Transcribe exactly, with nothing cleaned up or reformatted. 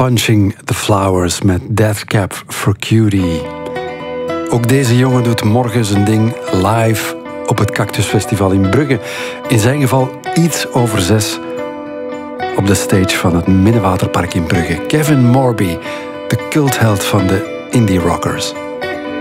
Punching the Flowers met Death Cab for Cutie. Ook deze jongen doet morgen zijn ding live op het Cactus Festival in Brugge. In zijn geval iets over zes op de stage van het Minnewaterpark in Brugge. Kevin Morby, de cultheld van de indie rockers.